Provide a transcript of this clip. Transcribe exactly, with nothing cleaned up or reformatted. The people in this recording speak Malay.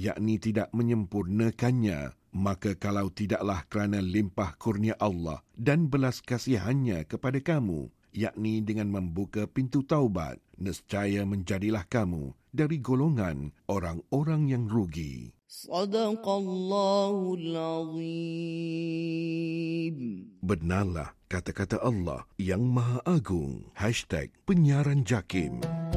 yakni tidak menyempurnakannya, maka kalau tidaklah kerana limpah kurnia Allah dan belas kasihannya kepada kamu, yakni dengan membuka pintu taubat, nescaya menjadilah kamu dari golongan orang-orang yang rugi. Sadaqallahul Azim. Benarlah kata-kata Allah yang Maha Agung. Hashtag Penyiaran Jakim.